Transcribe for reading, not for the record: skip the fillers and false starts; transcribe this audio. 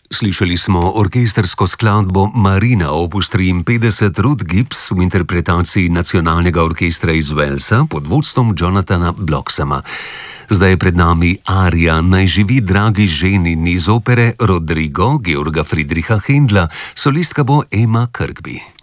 Slišali smo orkestrsko skladbo Marina opus 53 Ruth Gibbs v interpretaciji Nacionalnega orkestra iz Walesa pod vodstvom Jonathana Bloxama. Zdaj je pred nami arija Naj živi dragi ženin iz opere Rodrigo Georga Friedricha Händla, solistka bo Emma Kirkby.